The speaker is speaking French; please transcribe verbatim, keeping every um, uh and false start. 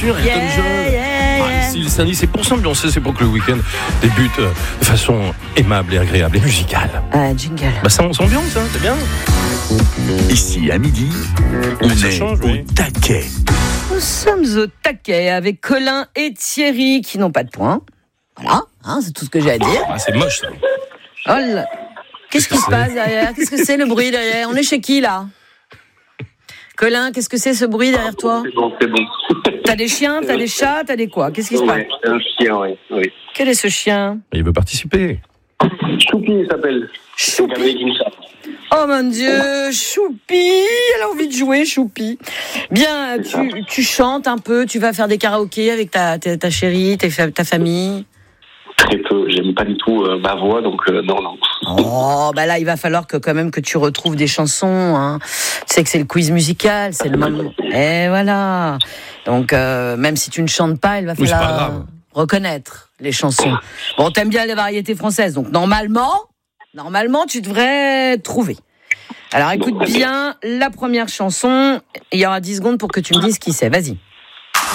Elton Yeah, John. yeah, yeah. Ah, ici, le samedi, c'est pour s'ambiancer, c'est pour que le week-end débute euh, de façon aimable et agréable et musicale. Ah, jingle. Bah ça, on s'ambiance, hein, c'est bien. Ici, à midi, on Ça est change, au oui. taquet. Nous sommes au taquet avec Colin et Thierry qui n'ont pas de points. Voilà, hein, c'est tout ce que j'ai à dire. Ah, c'est moche, ça. Oh là. Qu'est-ce qui se passe derrière? Qu'est-ce que c'est le bruit derrière? On est chez qui là? Colin, qu'est-ce que c'est ce bruit derrière toi? C'est bon, c'est bon. T'as des chiens, t'as des chats, t'as des quoi? Qu'est-ce qui se passe? Ouais, un chien, oui. oui. Quel est ce chien? Il veut participer. Choupi, il s'appelle. C'est un gamin qui me chatte. Oh mon Dieu, Choupi, elle a envie de jouer, Choupi. Bien, tu, tu chantes un peu, tu vas faire des karaokés avec ta, ta, ta chérie, ta, ta famille? Très peu, j'aime pas du tout euh, ma voix, donc euh, non, non. Oh, bah là, il va falloir que quand même que tu retrouves des chansons. Hein. Tu sais que c'est le quiz musical, c'est le moment. Et voilà. Donc, euh, même si tu ne chantes pas, il va Oui, c'est pas falloir grave. reconnaître les chansons. Bon, t'aimes bien les variétés françaises, donc normalement, normalement, tu devrais trouver. Alors, écoute bien la première chanson. Il y aura dix secondes pour que tu me dises qui c'est. Vas-y.